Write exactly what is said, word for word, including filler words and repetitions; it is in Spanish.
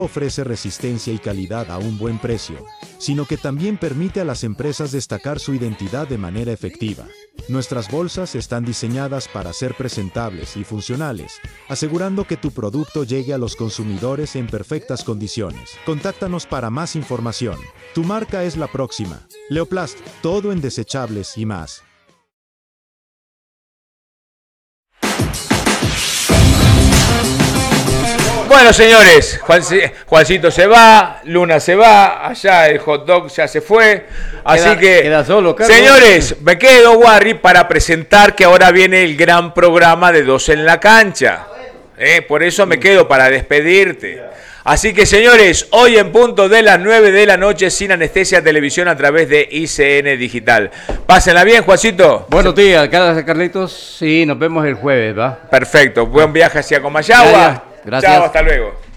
ofrece resistencia y calidad a un buen precio, sino que también permite a las empresas destacar su identidad de manera efectiva. Nuestras bolsas están diseñadas para ser presentables y funcionales, asegurando que tu producto llegue a los consumidores en perfectas condiciones. Contáctanos para más información. Tu marca es la próxima. Leoplast, todo en desechables y más. Bueno, señores, Juan, Juancito se va, Luna se va, allá el hot dog ya se fue, así queda, que, queda solo, Carlos. Señores, me quedo, Warri, para presentar que ahora viene el gran programa de Dos en la Cancha, eh, por eso me quedo para despedirte. Así que, señores, hoy en punto de las nueve de la noche, Sin Anestesia Televisión a través de I C N Digital. Pásenla bien, Juancito. Buenos días, Carlitos. Sí, nos vemos el jueves, ¿va? Perfecto, buen viaje hacia Comayagua. Gracias. Chao, hasta luego.